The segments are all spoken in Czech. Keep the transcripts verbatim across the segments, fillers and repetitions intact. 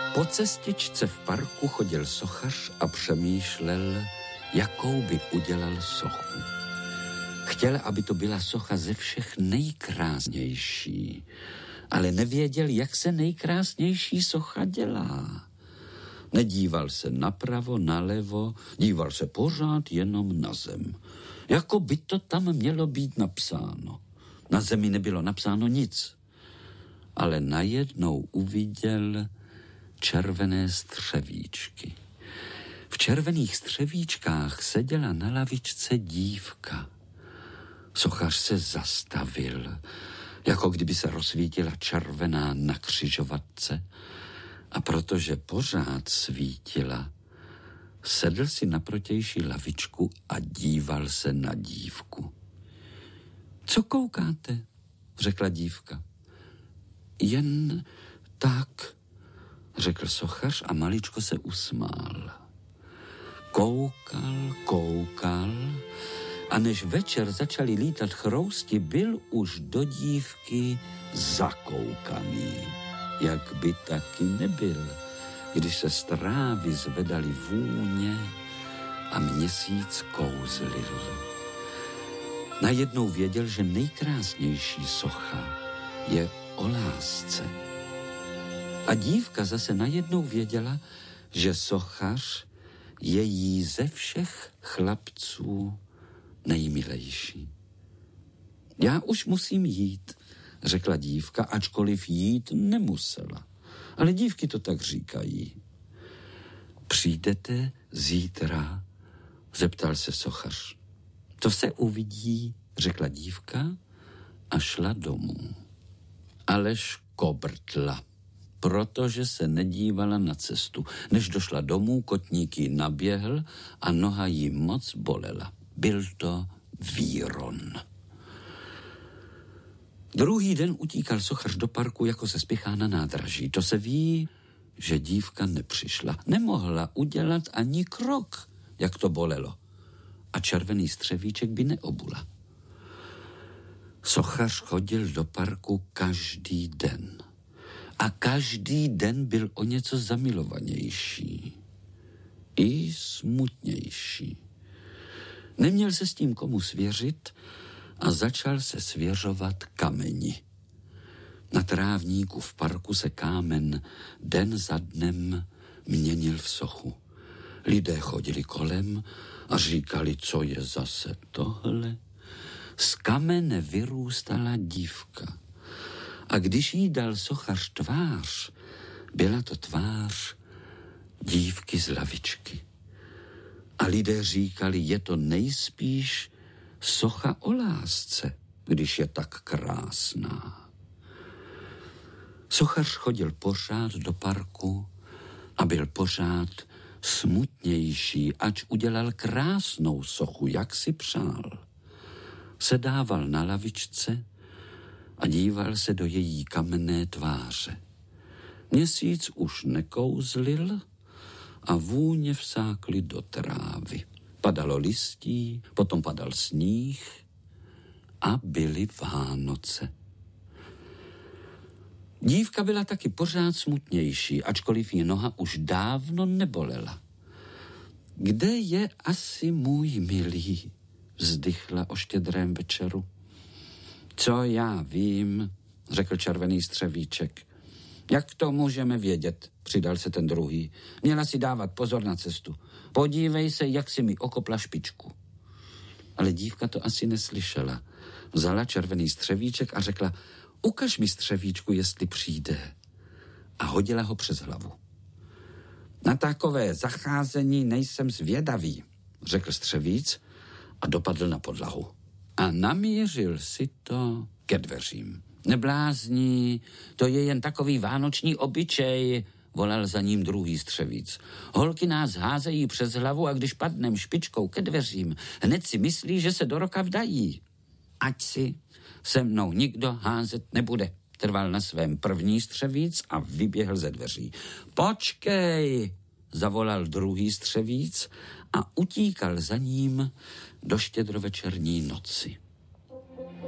Po cestičce v parku chodil sochař a přemýšlel, jakou by udělal sochu. Chtěl, aby to byla socha ze všech nejkrásnější, ale nevěděl, jak se nejkrásnější socha dělá. Nedíval se napravo, nalevo, díval se pořád jenom na zem. Jako by to tam mělo být napsáno. Na zemi nebylo napsáno nic, ale najednou uviděl červené střevíčky. V červených střevíčkách seděla na lavičce dívka. Sochař se zastavil, jako kdyby se rozsvítila červená na křižovatce, a protože pořád svítila, sedl si na protější lavičku a díval se na dívku. Co koukáte? Řekla dívka. Jen tak, řekl sochař a maličko se usmál. Koukal, koukal a než večer začali lítat chrousti, byl už do dívky zakoukaný. Jak by taky nebyl, když se z trávy zvedaly vůně a měsíc kouzlil. Najednou věděl, že nejkrásnější socha je o lásce. A dívka zase najednou věděla, že sochař je jí ze všech chlapců nejmilejší. Já už musím jít, řekla dívka, ačkoliv jít nemusela. Ale dívky to tak říkají. Přijdete zítra? Zeptal se sochař. To se uvidí, řekla dívka a šla domů. Alež kobrtla, protože se nedívala na cestu. Než došla domů, kotník jí naběhl a noha jí moc bolela. Byl to víron. Druhý den utíkal sochař do parku, jako se spěchá na nádraží. To se ví, že dívka nepřišla. Nemohla udělat ani krok, jak to bolelo. A červený střevíček by neobula. Sochař chodil do parku každý den. A každý den byl o něco zamilovanější. I smutnější. Neměl se s tím komu svěřit a začal se svěřovat kameni. Na trávníku v parku se kámen den za dnem měnil v sochu. Lidé chodili kolem a říkali, co je zase tohle. Z kamene vyrůstala dívka. A když jí dal sochař tvář, byla to tvář dívky z lavičky. A lidé říkali, je to nejspíš socha o lásce, když je tak krásná. Sochař chodil pořád do parku a byl pořád smutnější, ač udělal krásnou sochu, jak si přál. Sedával na lavičce a díval se do její kamenné tváře. Měsíc už nekouzlil a vůně vsákly do trávy. Padalo listí, potom padal sníh a byly Vánoce. Dívka byla taky pořád smutnější, ačkoliv jí noha už dávno nebolela. Kde je asi můj milý? Vzdychla o štědrém večeru. Co já vím, řekl červený střevíček. Jak to můžeme vědět, přidal se ten druhý. Měla si dávat pozor na cestu. Podívej se, jak si mi okopla špičku. Ale dívka to asi neslyšela. Vzala červený střevíček a řekla, ukaž mi střevíčku, jestli přijde. A hodila ho přes hlavu. Na takové zacházení nejsem zvědavý, řekl střevíc a dopadl na podlahu. A namířil si to ke dveřím. Neblázní, to je jen takový vánoční obyčej, volal za ním druhý střevíc. Holky nás házejí přes hlavu a když padnem špičkou ke dveřím, hned si myslí, že se do roka vdají. Ať si se mnou nikdo házet nebude, trval na svém první střevíc a vyběhl ze dveří. Počkej, zavolal druhý střevíc a utíkal za ním do štědrovečerní noci.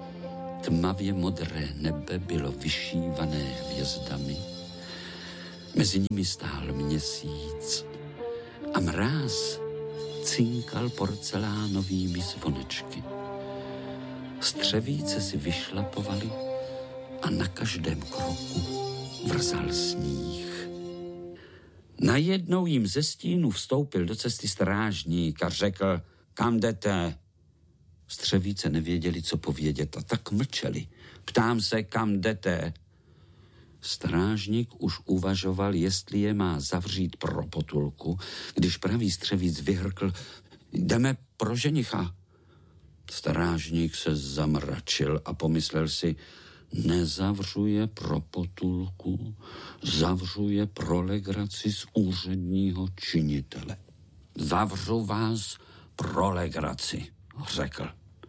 Tmavě modré nebe bylo vyšívané hvězdami. Mezi nimi stál měsíc a mráz cinkal porcelánovými zvonečky. Střevíce si vyšlapovali a na každém kroku vrzal sníh. Najednou jim ze stínu vstoupil do cesty strážník a řekl: kam jdete? Střevíce nevěděli, co povědět, a tak mlčeli. Ptám se, kam jdete? Strážník už uvažoval, jestli je má zavřít pro potulku, když pravý střevíc vyhrkl: jdeme pro ženicha. Strážník se zamračil a pomyslel si: nezavřu je pro potulku, zavřu je pro legraci z úředního činitele. Zavřu vás pro legraci, řekl.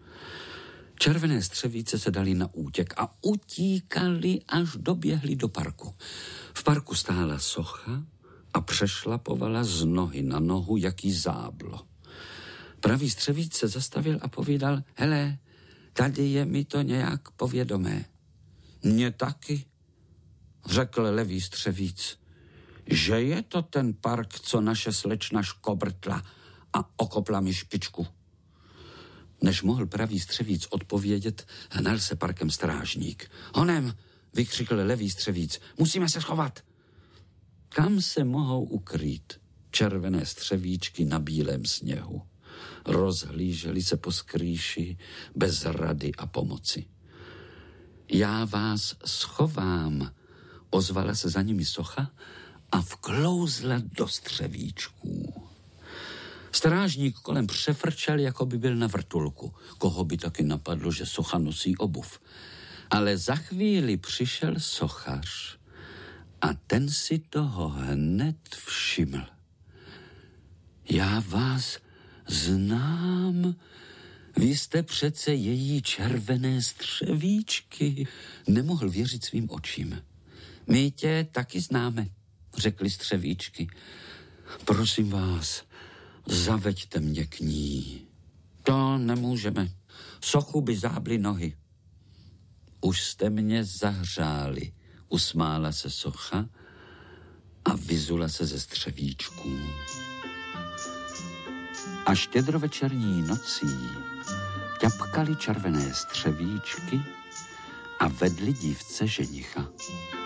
Červené střevíce se dali na útěk a utíkali, až doběhli do parku. V parku stála socha a přešlapovala z nohy na nohu, jak jí záblo. Pravý střevíc se zastavil a povídal: hele, tady je mi to nějak povědomé. Mně taky, řekl levý střevíc, že je to ten park, co naše slečna škobrtla a okopla mi špičku. Než mohl pravý střevíc odpovědět, hnal se parkem strážník. Honem, vykřikl levý střevíc, musíme se schovat. Kam se mohou ukrýt červené střevíčky na bílém sněhu? Rozhlíželi se po skrýši bez rady a pomoci. Já vás schovám, ozvala se za nimi socha a vklouzla do střevíčků. Strážník kolem přefrčel, jako by byl na vrtulku. Koho by taky napadlo, že socha nosí obuv. Ale za chvíli přišel sochař a ten si toho hned všiml. Já vás znám, vy jste přece její červené střevíčky. Nemohl věřit svým očím. My tě taky známe, řekli střevíčky. Prosím vás, zaveďte mě k ní. To nemůžeme. Sochu by zábly nohy. Už jste mě zahřáli, usmála se socha a vyzula se ze střevíčků. A štědrovečerní nocí ťapkali červené střevíčky a vedli dívce ženicha.